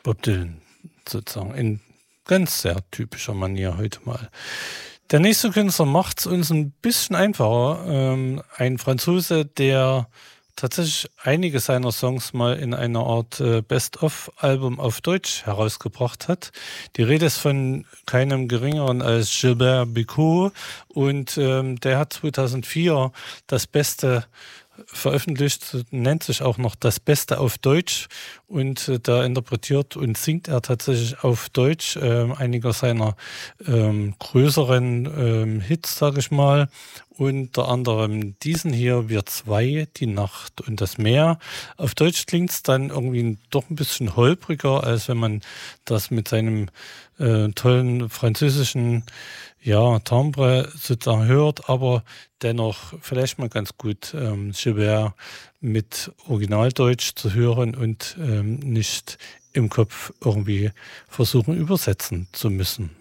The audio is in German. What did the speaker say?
Bob Dylan sozusagen in ganz sehr typischer Manier heute mal. Der nächste Künstler macht es uns ein bisschen einfacher. Ein Franzose, der tatsächlich einige seiner Songs mal in einer Art Best-of-Album auf Deutsch herausgebracht hat. Die Rede ist von keinem geringeren als Gilbert Bécaud und der hat 2004 das Beste veröffentlicht, nennt sich auch noch das Beste auf Deutsch und da interpretiert und singt er tatsächlich auf Deutsch einiger seiner größeren Hits, sage ich mal, unter anderem diesen hier, Wir zwei, Die Nacht und das Meer. Auf Deutsch klingt es dann irgendwie doch ein bisschen holpriger, als wenn man das mit seinem tollen französischen Timbre sozusagen hört, aber dennoch vielleicht mal ganz gut Gilbert mit Originaldeutsch zu hören und nicht im Kopf irgendwie versuchen übersetzen zu müssen.